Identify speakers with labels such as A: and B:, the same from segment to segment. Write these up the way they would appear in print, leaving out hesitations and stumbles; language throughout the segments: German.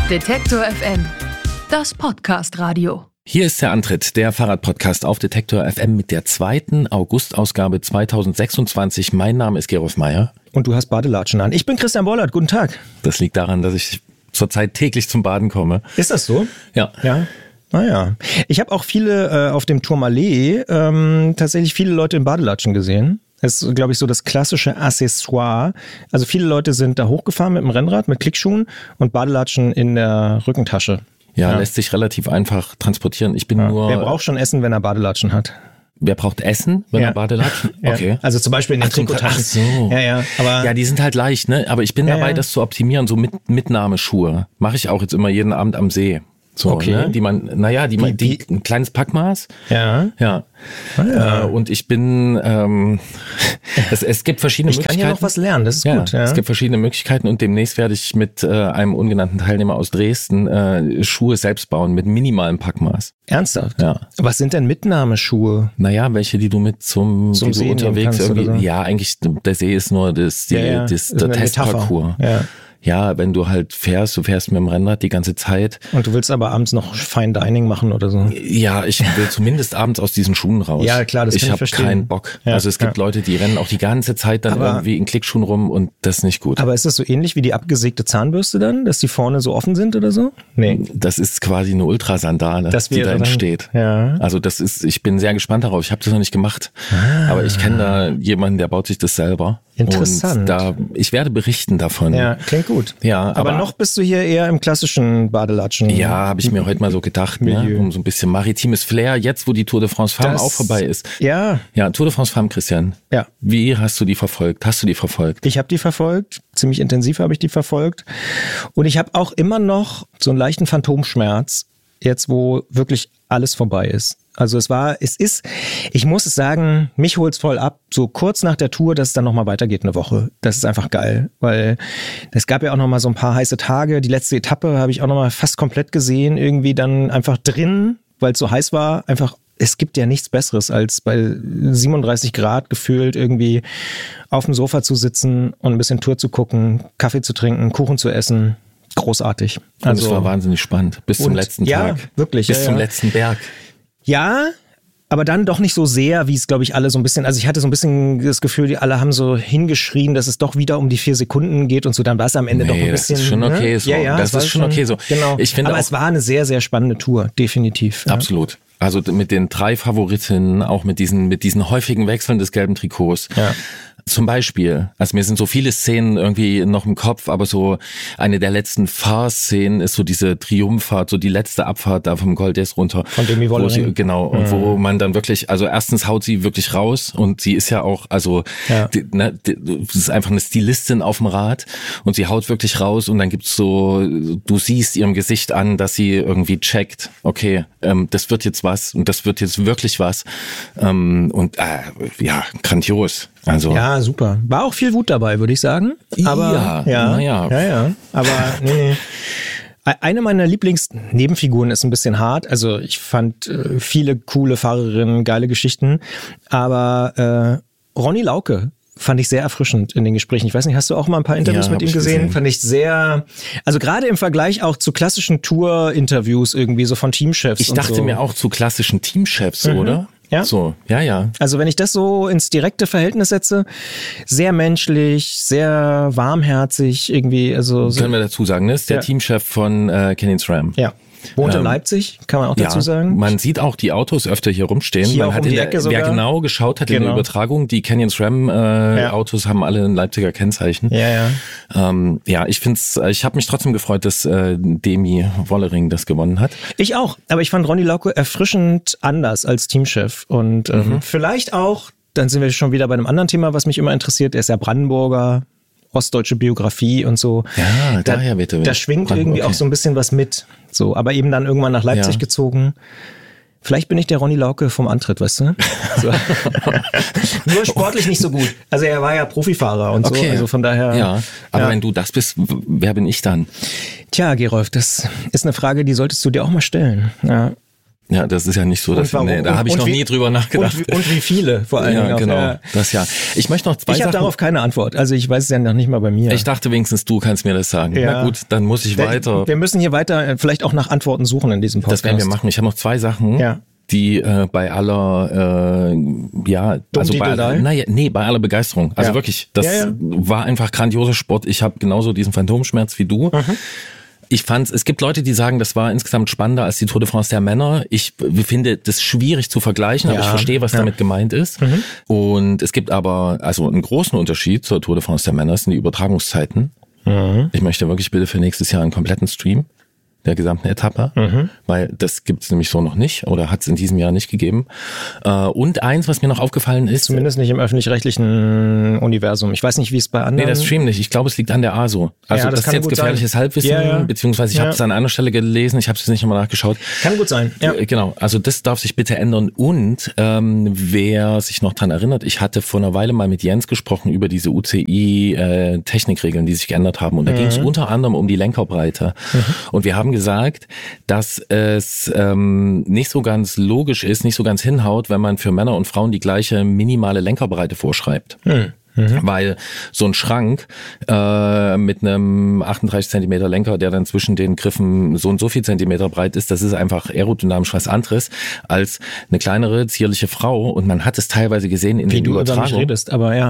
A: Detektor FM, das Podcast-Radio.
B: Hier ist der Antritt, der Fahrradpodcast auf Detektor FM mit der 2. August-Ausgabe 2026. Mein Name ist Gerolf Meyer.
C: Und du hast Badelatschen an. Ich bin Christian Bollert, guten Tag.
B: Das liegt daran, dass ich zurzeit täglich zum Baden komme.
C: Ist das so?
B: Ja.
C: Naja. Ich habe auch viele auf dem Tourmalet, tatsächlich viele Leute in Badelatschen gesehen. Das ist, glaube ich, so das klassische Accessoire. Also viele Leute sind da hochgefahren mit dem Rennrad, mit Klickschuhen und Badelatschen in der Rückentasche.
B: Ja, lässt sich relativ einfach transportieren.
C: Wer braucht schon Essen, wenn er Badelatschen hat?
B: Wer braucht Essen, wenn er Badelatschen? Okay.
C: Ja. Also zum Beispiel in den Trikottaschen.
B: Ach so.
C: Aber
B: die sind halt leicht, ne? Aber ich bin dabei, das zu optimieren, so Mitnahmeschuhe. Mache ich auch jetzt immer jeden Abend am See. So,
C: okay.
B: Ne? Die ein kleines Packmaß.
C: Ja.
B: Und ich bin, es gibt verschiedene Möglichkeiten.
C: Ich kann ja noch was lernen, das ist gut. Ja.
B: Es gibt verschiedene Möglichkeiten und demnächst werde ich mit einem ungenannten Teilnehmer aus Dresden Schuhe selbst bauen mit minimalem Packmaß.
C: Ernsthaft?
B: Ja.
C: Was sind denn Mitnahmeschuhe?
B: Naja, welche, die du mit zum
C: See
B: unterwegs irgendwie.
C: So?
B: Ja, eigentlich, der See ist nur der Testparcours.
C: Ja.
B: Ja, wenn du halt fährst, du fährst mit dem Rennrad die ganze Zeit.
C: Und du willst aber abends noch Fine Dining machen oder so?
B: Ja, ich will zumindest abends aus diesen Schuhen raus.
C: Ja, klar, das kann ich verstehen.
B: Ich habe keinen Bock.
C: Ja,
B: also es gibt Leute, die rennen auch die ganze Zeit dann irgendwie in Klickschuhen rum und das ist nicht gut.
C: Aber ist das so ähnlich wie die abgesägte Zahnbürste dann, dass die vorne so offen sind oder so? Nee.
B: Das ist quasi eine Ultrasandale, die da entsteht.
C: Ja.
B: Also ich bin sehr gespannt darauf. Ich habe das noch nicht gemacht. Aber ich kenne da jemanden, der baut sich das selber.
C: Interessant.
B: Und ich werde berichten davon.
C: Ja, klingt gut.
B: Ja,
C: aber noch bist du hier eher im klassischen Badelatschen.
B: Ja, habe ich mir heute mal so gedacht, ne? Um so ein bisschen maritimes Flair, jetzt wo die Tour de France Femme auch vorbei ist.
C: Ja.
B: Ja, Tour de France Femme, Christian.
C: Ja.
B: Wie hast du die verfolgt? Hast du die verfolgt?
C: Ich habe die verfolgt, ziemlich intensiv habe ich die verfolgt. Und ich habe auch immer noch so einen leichten Phantomschmerz, jetzt wo wirklich alles vorbei ist. Also ich muss es sagen, mich holt's voll ab, so kurz nach der Tour, dass es dann nochmal weitergeht eine Woche. Das ist einfach geil, weil es gab ja auch nochmal so ein paar heiße Tage. Die letzte Etappe habe ich auch nochmal fast komplett gesehen, irgendwie dann einfach drin, weil es so heiß war. Einfach, es gibt ja nichts Besseres, als bei 37 Grad gefühlt irgendwie auf dem Sofa zu sitzen und ein bisschen Tour zu gucken, Kaffee zu trinken, Kuchen zu essen. Großartig.
B: Also es war wahnsinnig spannend, bis zum letzten Tag.
C: Ja, wirklich.
B: Bis zum letzten Berg.
C: Ja, aber dann doch nicht so sehr, wie es, glaube ich, alle so ein bisschen, also ich hatte so ein bisschen das Gefühl, die alle haben so hingeschrien, dass es doch wieder um die 4 Sekunden geht und so, dann war es am Ende doch ein bisschen.
B: Das ist schon okay so.
C: Ja,
B: das ist schon okay so.
C: Genau.
B: Ich finde
C: aber es war eine sehr, sehr spannende Tour, definitiv. Ja.
B: Absolut. Also mit den 3 Favoritinnen, auch mit diesen häufigen Wechseln des gelben Trikots. Ja. Zum Beispiel, also mir sind so viele Szenen irgendwie noch im Kopf, aber so eine der letzten Fahrszenen ist so diese Triumphfahrt, so die letzte Abfahrt da vom Col d'Huez runter.
C: Von Demi Vollering.
B: Genau, und wo man dann wirklich, also erstens haut sie wirklich raus und sie ist ja auch, also das ist einfach eine Stilistin auf dem Rad und sie haut wirklich raus und dann gibt's so, du siehst ihrem Gesicht an, dass sie irgendwie checkt, okay, das wird jetzt was und das wird jetzt wirklich was grandios. Also
C: ja, super. War auch viel Wut dabei, würde ich sagen. Aber ja. Aber nee. Eine meiner Lieblingsnebenfiguren ist ein bisschen hart. Also ich fand viele coole Fahrerinnen, geile Geschichten. Aber Ronny Lauke fand ich sehr erfrischend in den Gesprächen. Ich weiß nicht, hast du auch mal ein paar Interviews mit ihm gesehen? Fand ich sehr, also gerade im Vergleich auch zu klassischen Tour-Interviews irgendwie, so von Teamchefs.
B: Ich dachte mir auch zu klassischen Teamchefs, oder?
C: Ja.
B: So, ja.
C: Also wenn ich das so ins direkte Verhältnis setze, sehr menschlich, sehr warmherzig irgendwie. Also
B: können wir dazu sagen, ne? Ist der Teamchef von Canyon SRAM.
C: Ja. Wohnt in Leipzig, kann man auch dazu sagen.
B: Man sieht auch die Autos öfter hier rumstehen.
C: Hier
B: man
C: auch
B: hat
C: um die Ecke sogar.
B: Wer genau geschaut hat in der Übertragung, die Canyon SRAM Autos haben alle ein Leipziger Kennzeichen.
C: Ja.
B: Ich habe mich trotzdem gefreut, dass Demi Vollering das gewonnen hat.
C: Ich auch, aber ich fand Ronny Lauke erfrischend anders als Teamchef und vielleicht auch, dann sind wir schon wieder bei einem anderen Thema, was mich immer interessiert. Er ist ja Brandenburger, ostdeutsche Biografie und so.
B: Ja, daher bitte.
C: Da schwingt irgendwie auch so ein bisschen was mit. So, aber eben dann irgendwann nach Leipzig gezogen. Vielleicht bin ich der Ronny Lauke vom Antritt, weißt du? So. Nur sportlich nicht so gut. Also er war ja Profifahrer und so, also von daher.
B: Ja, aber wenn du das bist, wer bin ich dann?
C: Tja, Gerolf, das ist eine Frage, die solltest du dir auch mal stellen. Ja.
B: Ja, das ist ja nicht so, dass da habe ich noch nie drüber nachgedacht.
C: Und wie viele vor allem.
B: Ja, genau. Das ja. Ich möchte noch zwei Sachen.
C: Ich habe darauf keine Antwort. Also ich weiß es ja noch nicht mal bei mir.
B: Ich dachte wenigstens, du kannst mir das sagen. Ja. Na gut, dann muss ich weiter.
C: Wir müssen hier weiter vielleicht auch nach Antworten suchen in diesem Podcast.
B: Das werden wir machen. Ich habe noch zwei Sachen. Ja. Die bei aller bei aller Begeisterung. Also wirklich, das war einfach grandioser Sport. Ich habe genauso diesen Phantomschmerz wie du. Mhm. Ich fand, es gibt Leute, die sagen, das war insgesamt spannender als die Tour de France der Männer. Ich finde das schwierig zu vergleichen, aber ich verstehe, was damit gemeint ist. Mhm. Und es gibt aber also einen großen Unterschied zur Tour de France der Männer, sind die Übertragungszeiten. Mhm. Ich möchte wirklich bitte für nächstes Jahr einen kompletten Stream der gesamten Etappe, weil das gibt es nämlich so noch nicht oder hat es in diesem Jahr nicht gegeben. Und eins, was mir noch aufgefallen ist...
C: Zumindest nicht im öffentlich-rechtlichen Universum. Ich weiß nicht, wie es bei anderen...
B: Nee, das Stream nicht. Ich glaube, es liegt an der ASO. Also das ist jetzt gefährliches Halbwissen, beziehungsweise ich habe es an einer Stelle gelesen, ich habe es nicht nochmal nachgeschaut.
C: Kann gut sein, ja.
B: Genau, also das darf sich bitte ändern. Und wer sich noch dran erinnert, ich hatte vor einer Weile mal mit Jens gesprochen über diese UCI-Technikregeln, die sich geändert haben. Und da ging es unter anderem um die Lenkerbreite. Und wir haben gesagt, dass es nicht so ganz logisch ist, nicht so ganz hinhaut, wenn man für Männer und Frauen die gleiche minimale Lenkerbreite vorschreibt. Weil so ein Schrank mit einem 38 Zentimeter Lenker, der dann zwischen den Griffen so und so viel Zentimeter breit ist, das ist einfach aerodynamisch was anderes als eine kleinere, zierliche Frau. Und man hat es teilweise gesehen in den Übertragungen.
C: Wie du über mich redest, aber ja.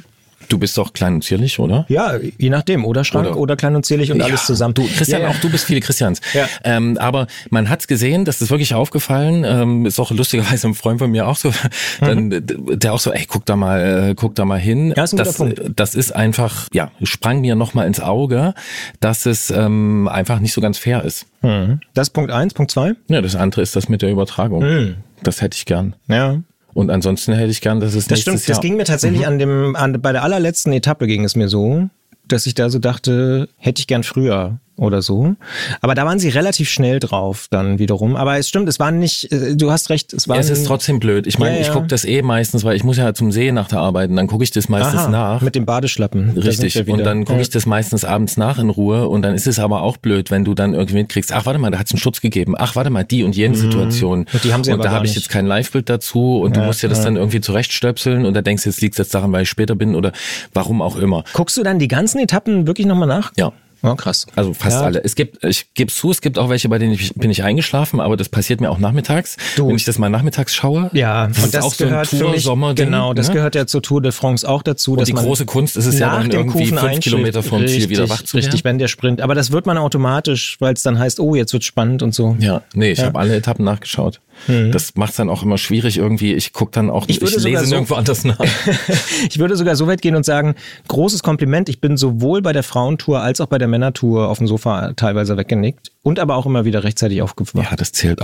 B: Du bist doch klein und zierlich, oder?
C: Ja, je nachdem. Oder Schrank oder klein und zierlich und alles zusammen.
B: Du, Christian, auch du bist viele Christians. Ja. Aber man hat's gesehen, das ist wirklich aufgefallen. Ist auch lustigerweise ein Freund von mir auch so, der auch so, ey, guck da mal hin.
C: Ja, ist ein guter Punkt.
B: Das ist einfach, sprang mir nochmal ins Auge, dass es einfach nicht so ganz fair ist.
C: Das ist Punkt 1. Punkt 2?
B: Ja, das andere ist das mit der Übertragung. Das hätte ich gern.
C: Ja.
B: Und ansonsten hätte ich gern, dass es
C: das stimmt, Jahr. Das ging mir tatsächlich bei der allerletzten Etappe ging es mir so, dass ich da so dachte, hätte ich gern früher oder so. Aber da waren sie relativ schnell drauf dann wiederum. Aber es stimmt, es war nicht, du hast recht, es
B: ist trotzdem blöd. Ich meine, ich gucke das meistens, weil ich muss ja zum See nach der Arbeit und dann gucke ich das meistens nach.
C: Mit dem Badeschlappen.
B: Richtig. Und dann gucke ich das meistens abends nach in Ruhe und dann ist es aber auch blöd, wenn du dann irgendwie mitkriegst, ach warte mal, da hat es einen Schutz gegeben. Ach warte mal, die und jene Situation.
C: Und die haben sie aber
B: da habe ich jetzt kein Live-Bild dazu und du musst dir das dann irgendwie zurechtstöpseln und da denkst du, jetzt liegt es jetzt daran, weil ich später bin oder warum auch immer.
C: Guckst du dann die ganzen Etappen wirklich nochmal nach?
B: Ja.
C: Oh, krass.
B: Also fast alle. Ich gebe zu, es gibt auch welche, bei denen bin ich eingeschlafen, aber das passiert mir auch nachmittags, wenn ich das mal nachmittags schaue.
C: Ja,
B: das ist auch
C: gehört
B: so ein Tour-Sommer-Ding.
C: Genau, das gehört ja zur Tour de France auch dazu.
B: Und die große Kunst ist es ja dann irgendwie 5 Kilometer vom Ziel wieder wach zu werden.
C: Richtig, wenn der Sprint. Aber das wird man automatisch, weil es dann heißt, oh, jetzt wird's spannend und so.
B: Ja, nee, ich habe alle Etappen nachgeschaut. Das macht es dann auch immer schwierig irgendwie. Ich gucke dann auch, ich lese nirgendwo anders nach.
C: Ich würde sogar so weit gehen und sagen, großes Kompliment. Ich bin sowohl bei der Frauentour als auch bei der Männertour auf dem Sofa teilweise weggenickt und aber auch immer wieder rechtzeitig aufgewacht.
B: Ja, das zählt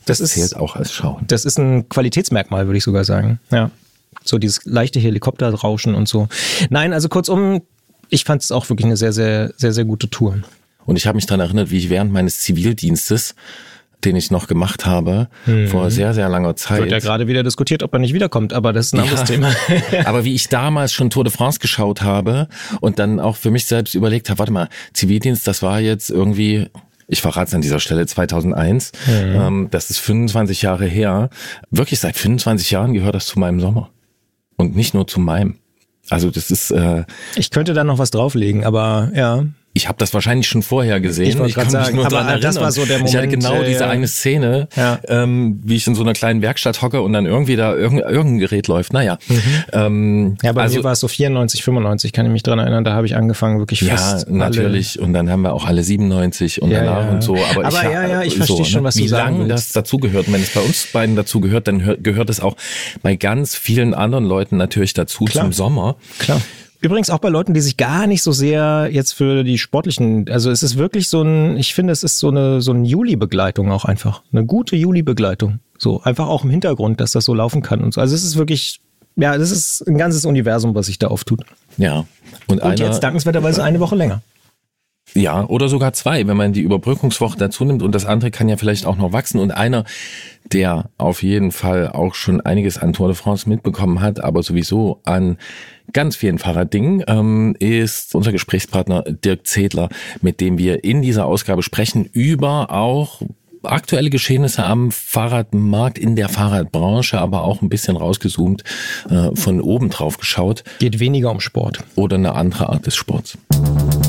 B: auch als Schauen.
C: Das ist ein Qualitätsmerkmal, würde ich sogar sagen. Ja, so dieses leichte Helikopterrauschen und so. Nein, also kurzum, ich fand es auch wirklich eine sehr, sehr, sehr, sehr gute Tour.
B: Und ich habe mich daran erinnert, wie ich während meines Zivildienstes, den ich noch gemacht habe, vor sehr, sehr langer Zeit.
C: Wird ja gerade wieder diskutiert, ob er nicht wiederkommt, aber das ist ein anderes Thema.
B: Aber wie ich damals schon Tour de France geschaut habe und dann auch für mich selbst überlegt habe, warte mal, Zivildienst, das war jetzt irgendwie, ich verrate es an dieser Stelle, 2001, das ist 25 Jahre her. Wirklich seit 25 Jahren gehört das zu meinem Sommer. Und nicht nur zu meinem. Also das ist...
C: ich könnte da noch was drauflegen, aber ja...
B: Ich habe das wahrscheinlich schon vorher gesehen.
C: Ich wollte gerade sagen,
B: nur
C: aber das war so der Moment.
B: Ich hatte genau diese eine Szene, wie ich in so einer kleinen Werkstatt hocke und dann irgendwie da irgendein Gerät läuft. Naja.
C: Bei mir war es so 94, 95, kann ich mich dran erinnern. Da habe ich angefangen, wirklich fast
B: Ja, natürlich. Und dann haben wir auch alle 97 und danach und so. Aber
C: ich verstehe schon, was du sagen willst.
B: Wie lange das dazugehört. Und wenn es bei uns beiden dazugehört, dann gehört es auch bei ganz vielen anderen Leuten natürlich dazu zum Sommer.
C: Klar. Übrigens auch bei Leuten, die sich gar nicht so sehr jetzt für die sportlichen, also es ist wirklich ich finde, es ist so eine Juli-Begleitung auch einfach. Eine gute Juli-Begleitung. So, einfach auch im Hintergrund, dass das so laufen kann und so. Also es ist wirklich, das ist ein ganzes Universum, was sich da auftut.
B: Ja.
C: Und jetzt dankenswerterweise eine Woche länger.
B: Ja, oder sogar 2, wenn man die Überbrückungswoche dazu nimmt und das andere kann ja vielleicht auch noch wachsen. Und einer, der auf jeden Fall auch schon einiges an Tour de France mitbekommen hat, aber sowieso an ganz vielen Fahrraddingen, ist unser Gesprächspartner Dirk Zedler, mit dem wir in dieser Ausgabe sprechen über auch aktuelle Geschehnisse am Fahrradmarkt, in der Fahrradbranche, aber auch ein bisschen rausgezoomt, von oben drauf geschaut.
C: Geht weniger um Sport.
B: Oder eine andere Art des Sports.